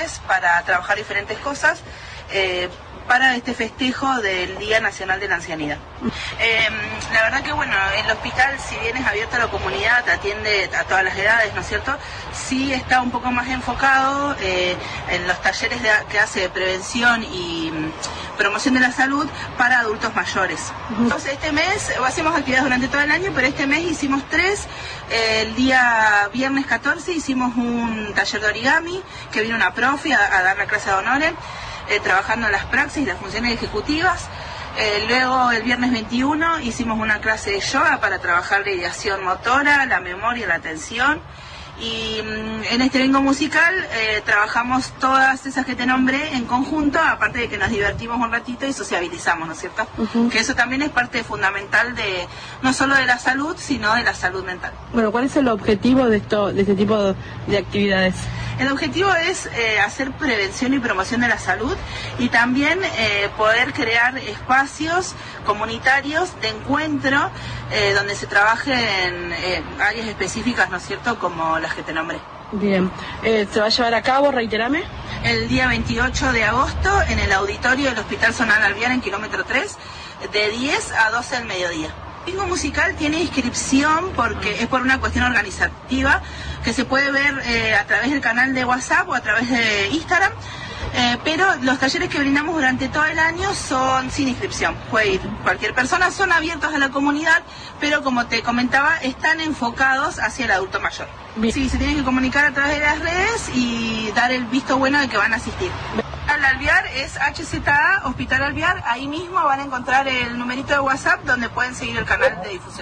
talleres para trabajar diferentes cosas para este festejo del Día Nacional de la Ancianidad. La verdad que bueno, el hospital, si bien es abierto a la comunidad, atiende a todas las edades, ¿no es cierto? Sí está un poco más enfocado en los talleres que hace de prevención y promoción de la salud para adultos mayores. Entonces este mes, hacemos actividades durante todo el año, pero este mes hicimos 3. El día viernes 14 hicimos un taller de origami, que vino una profe a dar la clase de honores, trabajando en las praxis y las funciones ejecutivas. Luego el viernes 21 hicimos una clase de yoga para trabajar la ideación motora, la memoria y la atención. Y en este bingo musical trabajamos todas esas que te nombré en conjunto, aparte de que nos divertimos un ratito y sociabilizamos, ¿no es cierto? Que eso también es parte fundamental de no solo de la salud, sino de la salud mental. Bueno, ¿cuál es el objetivo de este tipo de actividades? El objetivo es hacer prevención y promoción de la salud y también poder crear espacios comunitarios de encuentro donde se trabaje en áreas específicas, ¿no es cierto?, como las que te nombré. Bien. ¿Se va a llevar a cabo, reiterame? El día 28 de agosto en el auditorio del Hospital Zonal Alvear en kilómetro 3, de 10 a 12 del mediodía. El bingo musical tiene inscripción porque es por una cuestión organizativa que se puede ver a través del canal de WhatsApp o a través de Instagram, pero los talleres que brindamos durante todo el año son sin inscripción. Puede ir cualquier persona, son abiertos a la comunidad, pero como te comentaba, están enfocados hacia el adulto mayor. Bien. Sí, se tienen que comunicar a través de las redes y dar el visto bueno de que van a asistir. Al Alvear es HZA Hospital Alvear, ahí mismo van a encontrar el numerito de WhatsApp donde pueden seguir el canal de difusión.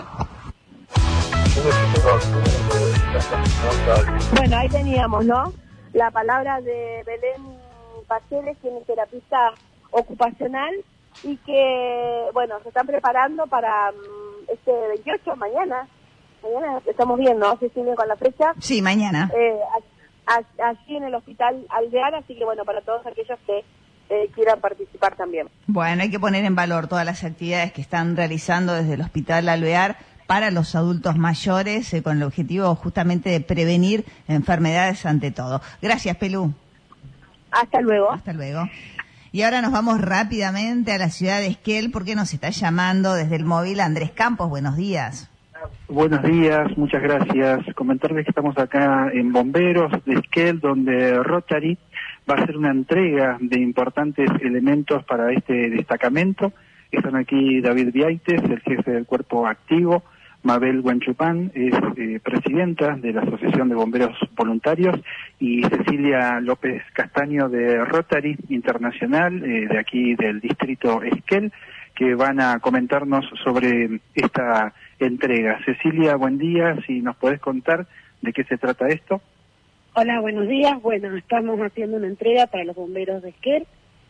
Bueno, ahí teníamos, ¿no?, la palabra de Belén Pacheles, quien es terapista ocupacional y que, bueno, se están preparando para este 28, mañana estamos viendo, ¿no, Cecilia, con la fecha? Sí, mañana. Allí en el Hospital Alvear, así que bueno, para todos aquellos que quieran participar también. Bueno, hay que poner en valor todas las actividades que están realizando desde el Hospital Alvear para los adultos mayores, con el objetivo justamente de prevenir enfermedades ante todo. Gracias, Pelú. Hasta luego. Hasta luego. Y ahora nos vamos rápidamente a la ciudad de Esquel porque nos está llamando desde el móvil Andrés Campos. Buenos días. Buenos días, muchas gracias. Comentarles que estamos acá en Bomberos de Esquel, donde Rotary va a hacer una entrega de importantes elementos para este destacamento. Están aquí David Viaites, el jefe del cuerpo activo, Mabel Huenchupán, es presidenta de la Asociación de Bomberos Voluntarios, y Cecilia López Castaño de Rotary Internacional, de aquí del distrito Esquel, que van a comentarnos sobre esta entrega. Cecilia, buen día, si nos podés contar de qué se trata esto. Hola, buenos días. Bueno, estamos haciendo una entrega para los bomberos de Esquel.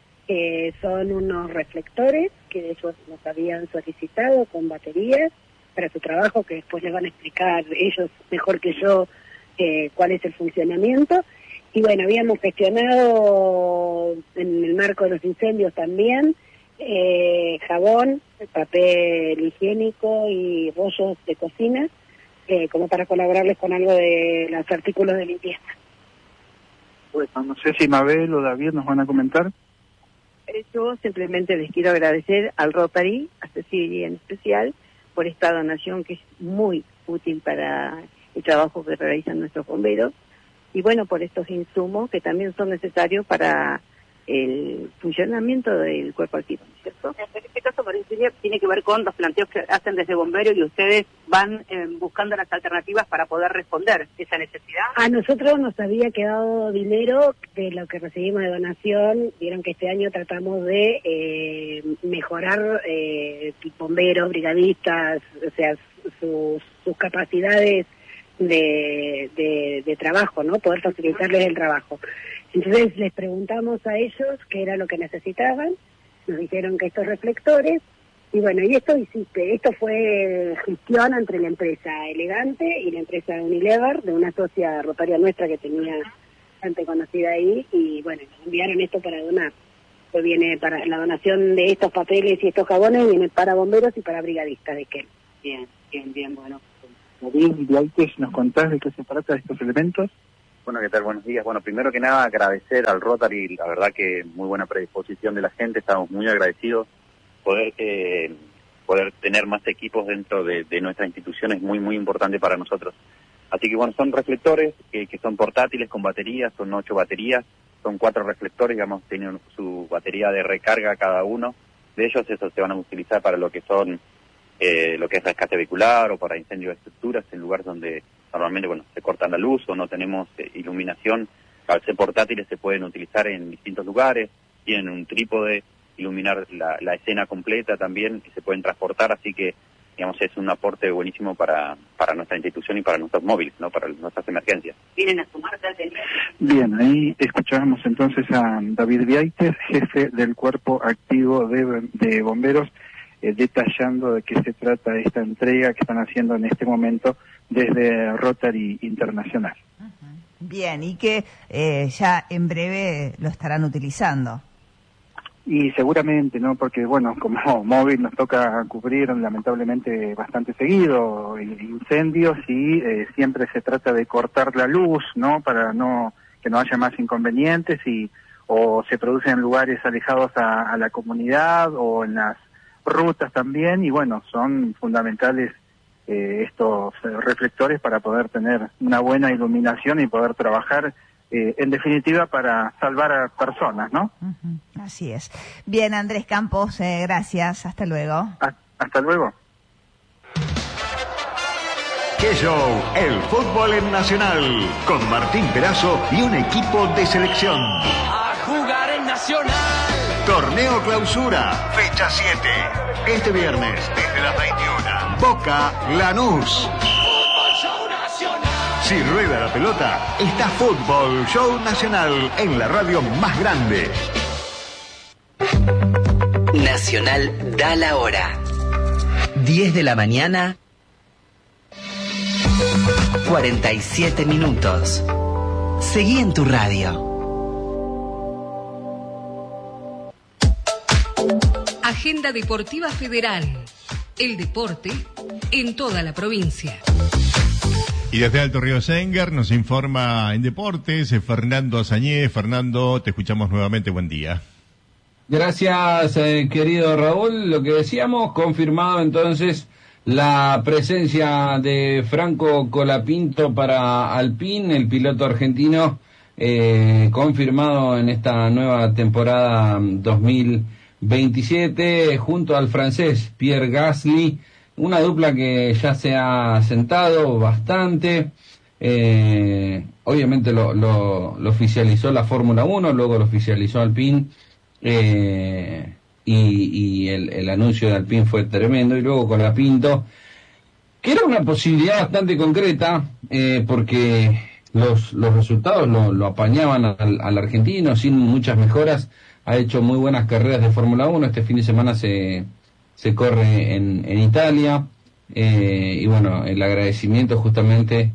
Son unos reflectores que ellos nos habían solicitado con baterías para su trabajo, que después les van a explicar ellos mejor que yo cuál es el funcionamiento. Y bueno, habíamos gestionado en el marco de los incendios también jabón, papel higiénico y rollos de cocina, como para colaborarles con algo de los artículos de limpieza. Bueno, no sé si Mabel o David nos van a comentar. Yo simplemente les quiero agradecer al Rotary, a Cecilia en especial, por esta donación que es muy útil para el trabajo que realizan nuestros bomberos, y bueno, por estos insumos que también son necesarios para el funcionamiento del cuerpo activo, ¿no es cierto? En este caso, María, tiene que ver con los planteos que hacen desde bomberos y ustedes van buscando las alternativas para poder responder esa necesidad. A nosotros nos había quedado dinero de lo que recibimos de donación. Vieron que este año tratamos de mejorar bomberos, brigadistas, o sea, sus capacidades de trabajo, ¿no? Poder facilitarles el trabajo. Entonces les preguntamos a ellos qué era lo que necesitaban, nos dijeron que estos reflectores, y bueno, y esto fue gestión entre la empresa Elegante y la empresa Unilever, de una socia rotaria nuestra que tenía bastante conocida ahí, y bueno, nos enviaron esto para donar. Esto viene para la donación de estos papeles y estos jabones, viene para bomberos y para brigadistas de Esquel. Bien, bueno. David, ¿nos contás de qué se trata de estos elementos? Bueno, ¿qué tal? Buenos días. Bueno, primero que nada agradecer al Rotary, la verdad que muy buena predisposición de la gente, estamos muy agradecidos. Poder tener más equipos dentro de nuestra institución es muy, muy importante para nosotros. Así que bueno, son reflectores que son portátiles con baterías, son 8 baterías, son 4 reflectores, digamos, tienen su batería de recarga cada uno. De ellos esos se van a utilizar para lo que son, lo que es rescate vehicular o para incendios de estructuras en lugares donde normalmente, bueno, se corta la luz o no tenemos iluminación. Al ser portátiles se pueden utilizar en distintos lugares, tienen un trípode, iluminar la escena completa también, que se pueden transportar, así que, digamos, es un aporte buenísimo para nuestra institución y para nuestros móviles, ¿no? Para nuestras emergencias. ¿Vienen a sumarse al teniente? Bien, ahí escuchábamos entonces a David Viaites, jefe del Cuerpo Activo de Bomberos, detallando de qué se trata esta entrega que están haciendo en este momento desde Rotary Internacional. Bien, y que ya en breve lo estarán utilizando. Y seguramente, ¿no? Porque, bueno, como móvil nos toca cubrir lamentablemente bastante seguido incendios y siempre se trata de cortar la luz, ¿no? Para que no haya más inconvenientes o se producen en lugares alejados a la comunidad o en las rutas también, y bueno, son fundamentales estos reflectores para poder tener una buena iluminación y poder trabajar en definitiva para salvar a personas, ¿no? Así es. Bien, Andrés Campos, gracias. Hasta luego. Hasta luego. ¡Qué show! El fútbol en Nacional, con Martín Perazo y un equipo de selección. A jugar en Nacional. Torneo Clausura, fecha 7. Este viernes, desde las 21. Boca Lanús. Si rueda la pelota, está Fútbol Show Nacional en la radio más grande. Nacional da la hora. 10 de la mañana, 47 minutos. Seguí en tu radio. Agenda Deportiva Federal. El deporte en toda la provincia. Y desde Alto Río Sengar nos informa en deportes Fernando Azañez. Fernando, te escuchamos nuevamente, buen día. Gracias, querido Raúl. Lo que decíamos, confirmado entonces la presencia de Franco Colapinto para Alpine, el piloto argentino, confirmado en esta nueva temporada 2027, junto al francés Pierre Gasly. Una dupla que ya se ha sentado bastante. Obviamente lo oficializó la Fórmula 1, luego lo oficializó Alpine. Y el anuncio de Alpine fue tremendo. Y luego con Colapinto, que era una posibilidad bastante concreta, porque los resultados lo apañaban al argentino sin muchas mejoras. Ha hecho muy buenas carreras de Fórmula 1. Este fin de semana se corre en Italia, y bueno, el agradecimiento justamente,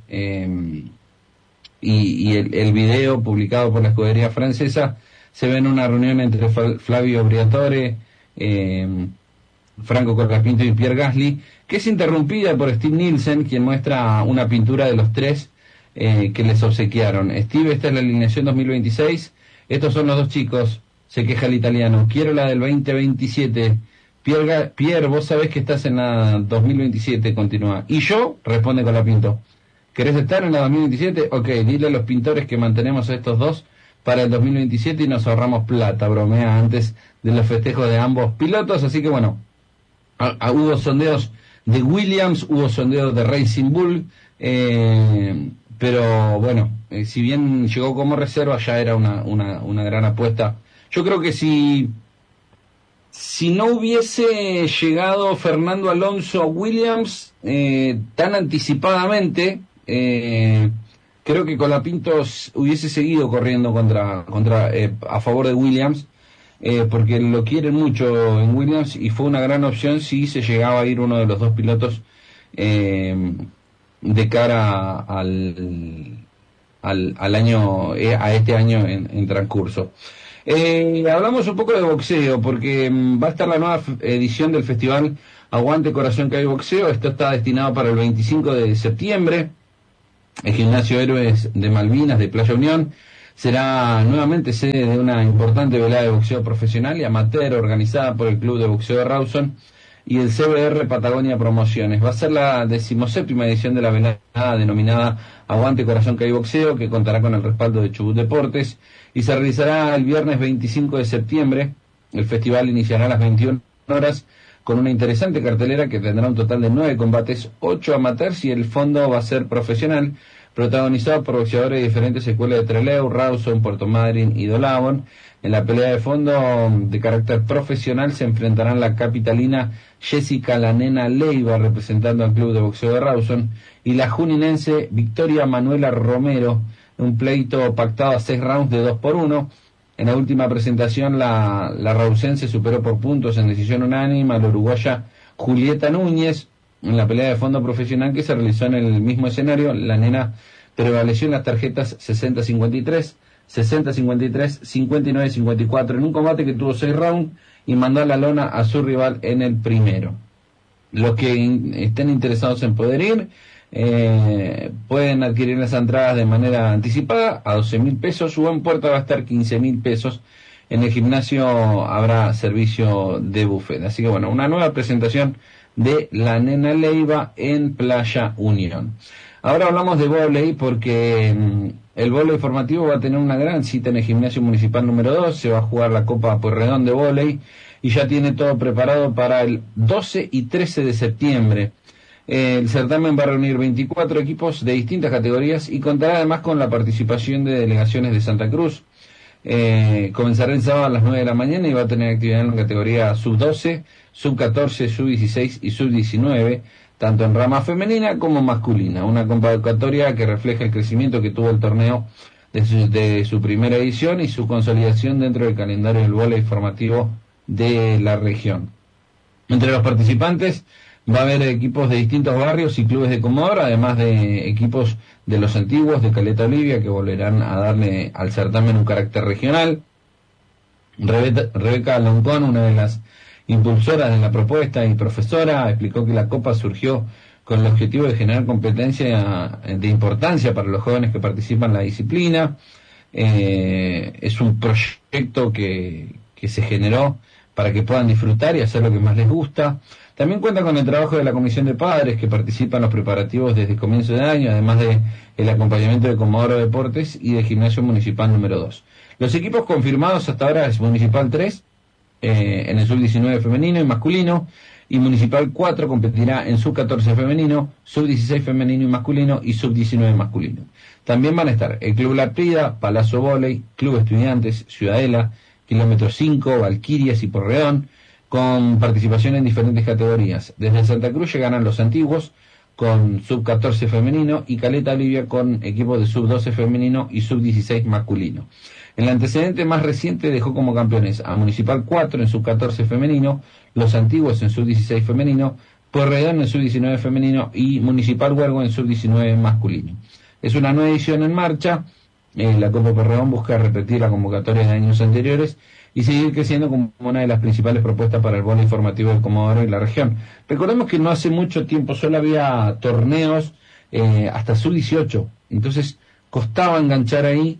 y el video publicado por la escudería francesa se ve en una reunión entre Flavio Briatore, Franco Colapinto y Pierre Gasly, que es interrumpida por Steve Nielsen, quien muestra una pintura de los tres que les obsequiaron. Steve, esta es la alineación 2026, estos son los dos chicos, se queja el italiano, quiero la del 2027. Pierre, vos sabés que estás en la 2027, continúa. ¿Y yo? Responde Colapinto. ¿Querés estar en la 2027? Ok, dile a los pintores que mantenemos a estos dos para el 2027 y nos ahorramos plata, bromea antes de los festejos de ambos pilotos. Así que bueno, hubo sondeos de Williams, hubo sondeos de Racing Bull, pero bueno, si bien llegó como reserva, ya era una gran apuesta. Yo creo que si no hubiese llegado Fernando Alonso a Williams tan anticipadamente, creo que Colapinto hubiese seguido corriendo a favor de Williams, porque lo quieren mucho en Williams y fue una gran opción si se llegaba a ir uno de los dos pilotos de cara al año, a este año en transcurso. Hablamos un poco de boxeo, porque va a estar la nueva edición del festival Aguante Corazón que hay boxeo. Esto está destinado para el 25 de septiembre. El Gimnasio Héroes de Malvinas de Playa Unión será nuevamente sede de una importante velada de boxeo profesional y amateur organizada por el Club de Boxeo de Rawson y el CBR Patagonia Promociones. Va a ser la 17ª edición de la velada denominada Aguante Corazón que hay Boxeo, que contará con el respaldo de Chubut Deportes y se realizará el viernes 25 de septiembre. El festival iniciará a las 21 horas con una interesante cartelera que tendrá un total de 9 combates, 8 amateurs y el fondo va a ser profesional, protagonizado por boxeadores de diferentes escuelas de Trelew, Rawson, Puerto Madryn y Dolabón. En la pelea de fondo de carácter profesional se enfrentarán la capitalina Jessica La Nena Leiva, representando al Club de Boxeo de Rawson, y la juninense Victoria Manuela Romero, un pleito pactado a 6 rounds de 2-1. En la última presentación la rawsense superó por puntos en decisión unánime a la uruguaya Julieta Núñez. En la pelea de fondo profesional que se realizó en el mismo escenario, la nena prevaleció en las tarjetas 60-53, 60-53, 59-54 en un combate que tuvo 6 rounds y mandó a la lona a su rival en el primero. Los que estén interesados en poder ir pueden adquirir las entradas de manera anticipada a 12.000 pesos o en puerta va a estar 15.000 pesos. En el gimnasio habrá servicio de buffet. Así que bueno, una nueva presentación de la Nena Leiva en Playa Unión. Ahora hablamos de vóley porque el vóley formativo va a tener una gran cita en el gimnasio municipal número 2, se va a jugar la Copa Pueyrredón de vóley y ya tiene todo preparado para el 12 y 13 de septiembre. El certamen va a reunir 24 equipos de distintas categorías y contará además con la participación de delegaciones de Santa Cruz. Comenzará el sábado a las 9 de la mañana y va a tener actividad en la categoría sub-12, sub-14, sub-16 y sub-19, tanto en rama femenina como masculina. Una convocatoria que refleja el crecimiento que tuvo el torneo desde su primera edición y su consolidación dentro del calendario del vóley formativo de la región. Entre los participantes va a haber equipos de distintos barrios y clubes de Comodoro, además de equipos de los antiguos de Caleta Olivia que volverán a darle al certamen un carácter regional. Rebeca Loncón, una de las impulsoras de la propuesta y profesora, explicó que la Copa surgió con el objetivo de generar competencia de importancia para los jóvenes que participan en la disciplina. Es un proyecto que se generó para que puedan disfrutar y hacer lo que más les gusta. También cuenta con el trabajo de la Comisión de Padres que participa en los preparativos desde el comienzo de año, además de el acompañamiento de Comodoro Deportes y del Gimnasio Municipal número 2. Los equipos confirmados hasta ahora es Municipal 3, en el sub-19 femenino y masculino, y Municipal 4 competirá en sub-14 femenino, sub-16 femenino y masculino y sub-19 masculino. También van a estar el Club La Prida, Palazzo Voley, Club Estudiantes, Ciudadela, Kilómetro 5, Valquirias y Porredón, con participación en diferentes categorías. Desde Santa Cruz llegarán los antiguos con sub-14 femenino y Caleta Olivia con equipos de sub-12 femenino y sub-16 masculino. El antecedente más reciente dejó como campeones a Municipal 4 en sub-14 femenino, los antiguos en sub-16 femenino, Pueyrredón en sub-19 femenino y Municipal Huergo en sub-19 masculino. Es una nueva edición en marcha. La Copa Pueyrredón busca repetir la convocatoria de años anteriores y seguir creciendo como una de las principales propuestas para el vóley formativo de Comodoro y la región. Recordemos que no hace mucho tiempo solo había torneos hasta sub-18, entonces costaba enganchar ahí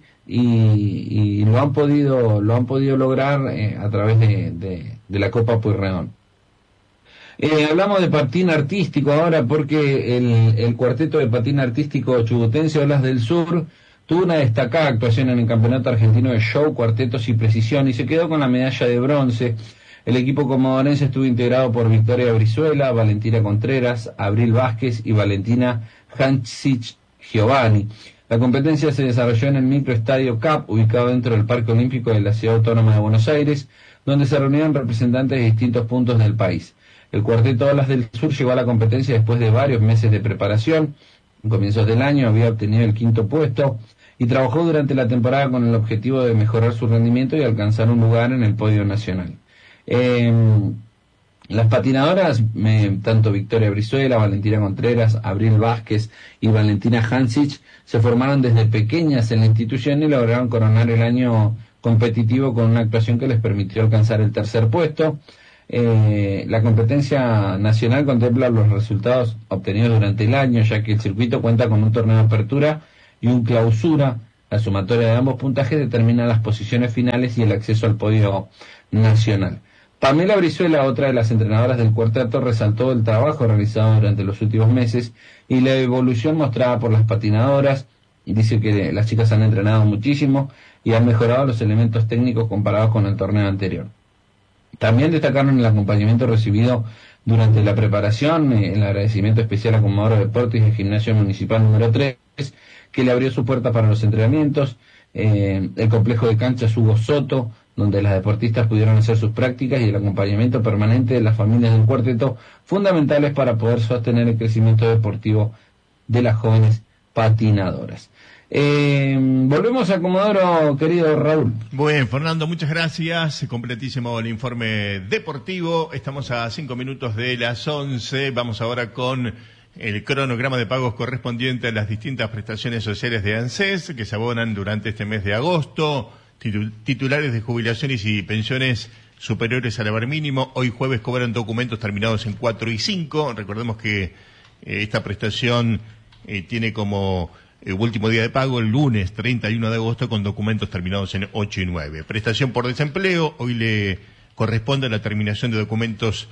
y lo han podido lograr a través de la Copa Pueyrredón. Hablamos de patín artístico ahora porque el cuarteto de patín artístico chubutense Olas del Sur tuvo una destacada actuación en el Campeonato Argentino de Show, Cuartetos y Precisión y se quedó con la medalla de bronce. El equipo comodorense estuvo integrado por Victoria Brizuela, Valentina Contreras, Abril Vázquez y Valentina Hancic Giovanni. La competencia se desarrolló en el microestadio CAP, ubicado dentro del Parque Olímpico de la Ciudad Autónoma de Buenos Aires, donde se reunieron representantes de distintos puntos del país. El cuarteto Olas del Sur llegó a la competencia después de varios meses de preparación. En comienzos del año había obtenido el 5º puesto y trabajó durante la temporada con el objetivo de mejorar su rendimiento y alcanzar un lugar en el podio nacional. Las patinadoras, tanto Victoria Brizuela, Valentina Contreras, Abril Vázquez y Valentina Hancic, se formaron desde pequeñas en la institución y lograron coronar el año competitivo con una actuación que les permitió alcanzar el 3er puesto. La competencia nacional contempla los resultados obtenidos durante el año, ya que el circuito cuenta con un torneo de apertura y un clausura. La sumatoria de ambos puntajes determina las posiciones finales y el acceso al podio nacional. Pamela Brizuela, otra de las entrenadoras del cuarteto, resaltó el trabajo realizado durante los últimos meses y la evolución mostrada por las patinadoras, y dice que las chicas han entrenado muchísimo y han mejorado los elementos técnicos comparados con el torneo anterior. También destacaron el acompañamiento recibido durante la preparación, el agradecimiento especial a Comodoro Deportes y el Gimnasio Municipal número 3, que le abrió su puerta para los entrenamientos, el complejo de canchas Hugo Soto, donde las deportistas pudieron hacer sus prácticas, y el acompañamiento permanente de las familias del cuarteto, fundamentales para poder sostener el crecimiento deportivo de las jóvenes patinadoras. Volvemos a Comodoro, querido Raúl. Bueno, Fernando, muchas gracias. Completísimo el informe deportivo. Estamos a 5 minutos de las 11. Vamos ahora con el cronograma de pagos correspondiente a las distintas prestaciones sociales de ANSES que se abonan durante este mes de agosto. Titulares de jubilaciones y pensiones superiores al haber mínimo, hoy jueves cobran documentos terminados en 4 y 5. Recordemos que esta prestación tiene como último día de pago el lunes 31 de agosto con documentos terminados en 8 y 9. Prestación por desempleo, hoy le corresponde la terminación de documentos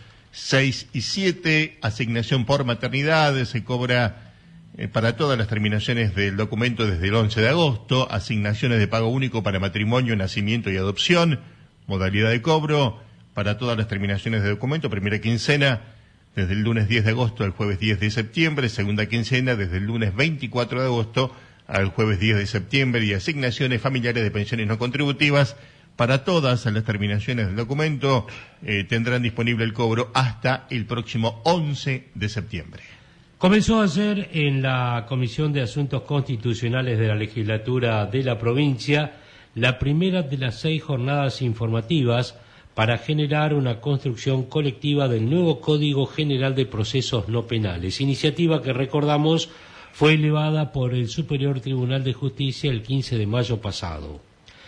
6 y 7. Asignación por maternidad, se cobra para todas las terminaciones del documento desde el 11 de agosto. Asignaciones de pago único para matrimonio, nacimiento y adopción. Modalidad de cobro para todas las terminaciones de documento. Primera quincena desde el lunes 10 de agosto al jueves 10 de septiembre. Segunda quincena desde el lunes 24 de agosto al jueves 10 de septiembre. Y asignaciones familiares de pensiones no contributivas para todas las terminaciones del documento. Tendrán disponible el cobro hasta el próximo 11 de septiembre. Comenzó ayer en la Comisión de Asuntos Constitucionales de la Legislatura de la provincia la primera de las 6 jornadas informativas para generar una construcción colectiva del nuevo Código General de Procesos No Penales, iniciativa que, recordamos, fue elevada por el Superior Tribunal de Justicia el 15 de mayo pasado.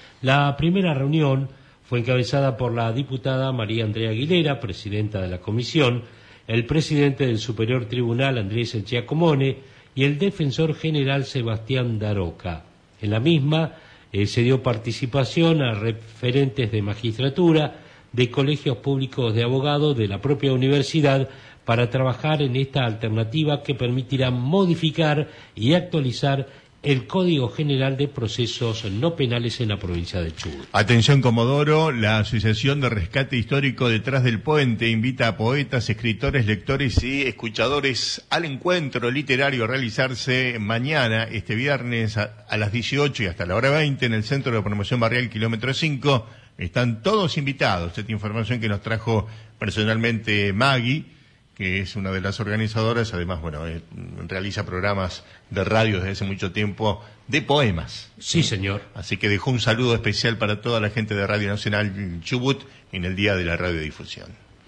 La primera reunión fue encabezada por la diputada María Andrea Aguilera, presidenta de la comisión, el presidente del Superior Tribunal, Andrés Giacomone, y el defensor general, Sebastián Daroca. En la misma se dio participación a referentes de magistratura, de colegios públicos de abogados, de la propia universidad, para trabajar en esta alternativa que permitirá modificar y actualizar el Código General de Procesos No Penales en la provincia de Chubut. Atención Comodoro, la Asociación de Rescate Histórico Detrás del Puente invita a poetas, escritores, lectores y escuchadores al encuentro literario a realizarse mañana, este viernes, a las 18 y hasta la hora 20 en el Centro de Promoción Barrial Kilómetro 5. Están todos invitados. Esta información que nos trajo personalmente Maggie, que es una de las organizadoras, además, realiza programas de radio desde hace mucho tiempo de poemas. Sí, señor. Así que dejó un saludo especial para toda la gente de Radio Nacional Chubut en el Día de la Radiodifusión.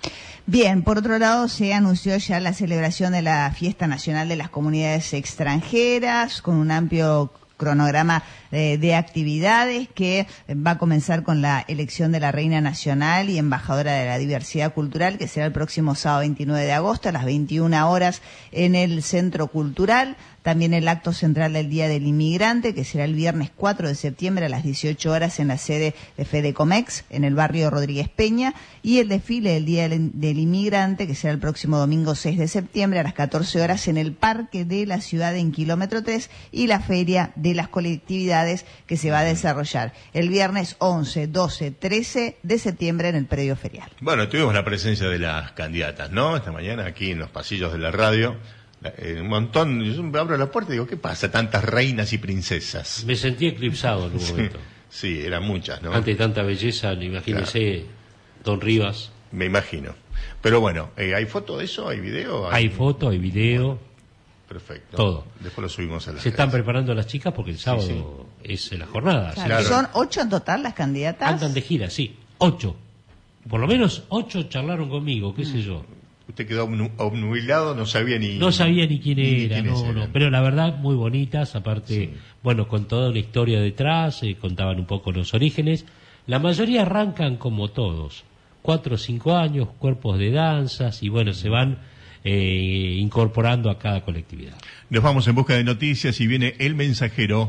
Bien, por otro lado, se anunció ya la celebración de la Fiesta Nacional de las Comunidades Extranjeras, con un amplio cronograma de actividades que va a comenzar con la elección de la Reina Nacional y Embajadora de la Diversidad Cultural, que será el próximo sábado 29 de agosto a las 21 horas en el Centro Cultural. También el acto central del Día del Inmigrante, que será el viernes 4 de septiembre a las 18 horas en la sede de Fedecomex, en el barrio Rodríguez Peña, y el desfile del Día del Inmigrante, que será el próximo domingo 6 de septiembre a las 14 horas en el Parque de la Ciudad en Kilómetro 3, y la Feria de las Colectividades, que se va a desarrollar el viernes 11, 12, 13 de septiembre en el predio ferial. Bueno, tuvimos la presencia de las candidatas, ¿no? Esta mañana aquí en los pasillos de la radio. Un montón, yo abro la puerta y digo, ¿qué pasa? Tantas reinas y princesas. Me sentí eclipsado en un momento. Sí, eran muchas, ¿no? Ante tanta belleza, imagínese, claro. Don Rivas. Me imagino. Pero bueno, ¿hay foto de eso? ¿Hay video? Hay foto, hay video. Perfecto. Todo. Después lo subimos a las Se están preparando las chicas porque el sábado es la jornada. Claro. ¿Son 8 en total las candidatas? Andan de gira, sí. 8. Por lo menos 8 charlaron conmigo, qué sé yo. Usted quedó obnubilado, no sabía ni quién era, no, pero la verdad muy bonitas, aparte, con toda una historia detrás, contaban un poco los orígenes. La mayoría arrancan como todos, 4 o 5 años, cuerpos de danzas, y bueno, se van incorporando a cada colectividad. Nos vamos en busca de noticias y viene El Mensajero.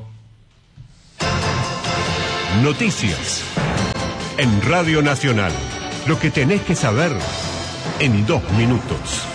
Noticias en Radio Nacional. Lo que tenés que saber en 2 minutos.